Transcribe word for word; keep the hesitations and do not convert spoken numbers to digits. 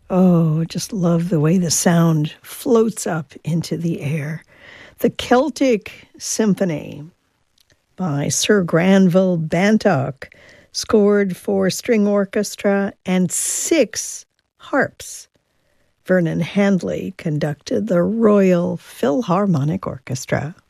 Oh, just love the way the sound floats up into the air. The Celtic Symphony by Sir Granville Bantock, scored for string orchestra and six harps. Vernon Handley conducted the Royal Philharmonic Orchestra.